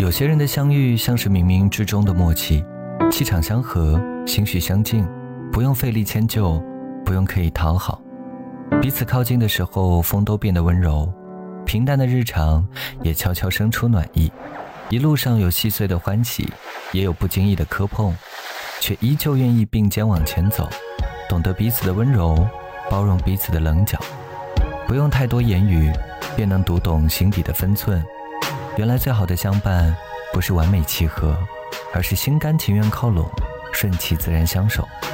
有些人的相遇像是冥冥之中的默契，气场相合，心绪相近，不用费力迁就，不用刻意讨好。彼此靠近的时候，风都变得温柔，平淡的日常也悄悄生出暖意。一路上有细碎的欢喜，也有不经意的磕碰，却依旧愿意并肩往前走，懂得彼此的温柔，包容彼此的棱角。不用太多言语，便能读懂心底的分寸。原来最好的相伴，不是完美契合，而是心甘情愿靠拢，顺其自然相守。